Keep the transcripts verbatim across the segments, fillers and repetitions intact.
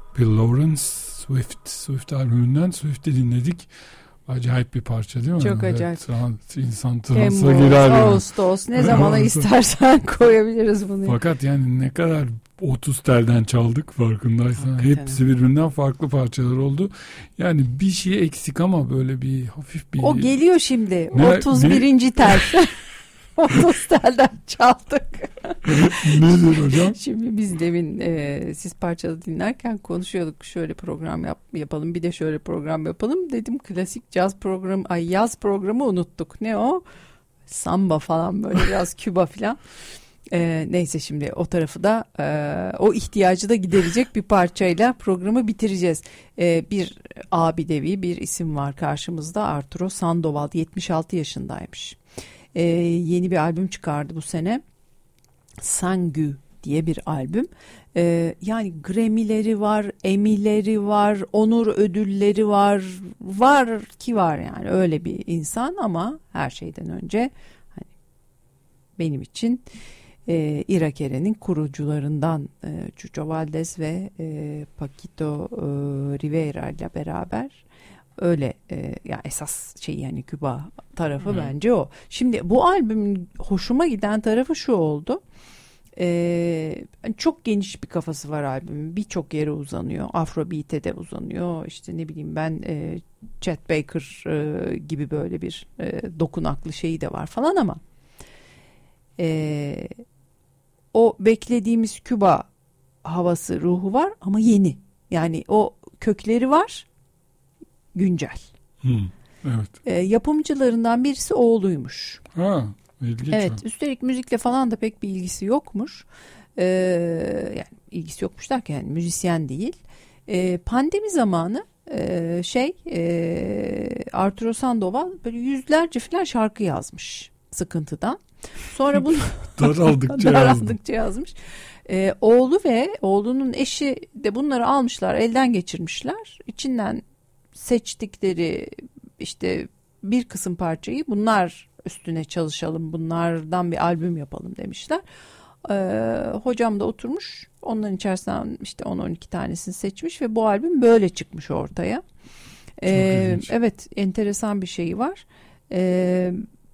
Bill Lawrence Swift Swift albümünden Swift'i dinledik. Acayip bir parça değil mi? Çok acayip. Evet, insan transa Temmuz, girer. Ağustos ne zamana istersen koyabiliriz bunu. Fakat yani ne kadar otuz telden çaldık farkındaysan. Hakikaten. Hepsi birbirinden farklı parçalar oldu. Yani bir şey eksik ama böyle bir hafif bir... O geliyor şimdi. Ne, otuz birinci ne? tel. otuz telden çaldık. Nedir hocam? Şimdi biz demin e, siz parçalı dinlerken konuşuyorduk. Şöyle program yap, yapalım bir de şöyle program yapalım. Dedim klasik caz programı, ay yaz programı unuttuk. Ne o? Samba falan böyle biraz Küba falan. E, neyse şimdi o tarafı da e, o ihtiyacı da giderecek bir parçayla programı bitireceğiz. E, bir abidevi bir isim var karşımızda. Arturo Sandoval yetmiş altı yaşındaymış. E, yeni bir albüm çıkardı bu sene. Sangu diye bir albüm. Ee, yani Grammy'leri var, Emmy'leri var, onur ödülleri var, var ki var yani öyle bir insan ama her şeyden önce hani benim için e, Irakere'nin kurucularından e, Chucho Valdés ve e, Paquito e, Rivera ile beraber öyle e, ya esas şey yani Küba tarafı hmm. bence o. Şimdi bu albümün hoşuma giden tarafı şu oldu. Ee, çok geniş bir kafası var albümün. Birçok yere uzanıyor. Afrobeat'e de uzanıyor. İşte ne bileyim ben e, Chet Baker e, gibi böyle bir e, dokunaklı şeyi de var falan ama e, o beklediğimiz Küba havası, ruhu var ama yeni. Yani o kökleri var, güncel. Hmm, evet. E, yapımcılarından birisi oğluymuş. Ha. İlginç evet, o. üstelik müzikle falan da pek bir ilgisi yokmuş. Ee, yani ilgisi yokmuş derken yani müzisyen değil. Ee, pandemi zamanı e, şey e, Arturo Sandoval böyle yüzlerce falan şarkı yazmış sıkıntıdan. Sonra bunu daraldıkça, daraldıkça yazmış. Ee, oğlu ve oğlunun eşi de bunları almışlar, elden geçirmişler. İçinden seçtikleri işte bir kısım parçayı bunlar üstüne çalışalım, bunlardan bir albüm yapalım demişler. Ee, hocam da oturmuş, onların içerisinden işte on on iki tanesini seçmiş ve bu albüm böyle çıkmış ortaya. Ee, evet, enteresan bir şey var. Ee,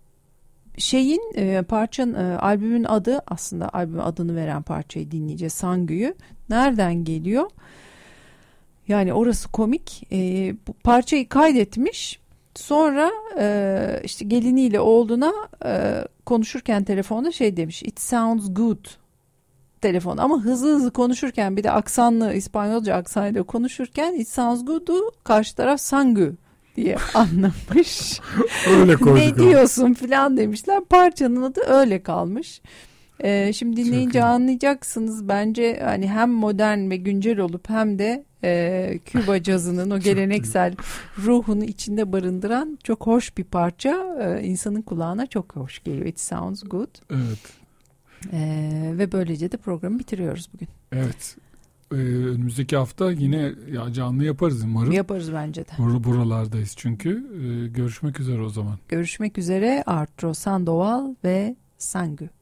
şeyin e, parçanın e, albümün adı, aslında albümün adını veren parçayı dinleyeceğiz, Sangu'yu. Nereden geliyor? Yani orası komik. Ee, bu parçayı kaydetmiş. Sonra e, işte geliniyle oğluna e, konuşurken telefonda şey demiş. It sounds good. Telefon ama hızlı hızlı konuşurken bir de aksanlı İspanyolca aksanıyla konuşurken it sounds good'u karşı taraf sangu diye anlamış. Öyle koyduk. Ne diyorsun falan demişler. Parçanın adı öyle kalmış. Ee, şimdi dinleyince anlayacaksınız bence hani hem modern ve güncel olup hem de e, Küba cazının o geleneksel ruhunu içinde barındıran çok hoş bir parça. Ee, insanın kulağına çok hoş geliyor. It sounds good. Evet. Ee, ve böylece de programı bitiriyoruz bugün. Evet. Ee, önümüzdeki hafta yine ya canlı yaparız umarım. Yaparız bence de. Bur- buralardayız çünkü. Ee, görüşmek üzere o zaman. Görüşmek üzere. Arturo Sandoval ve Sangu.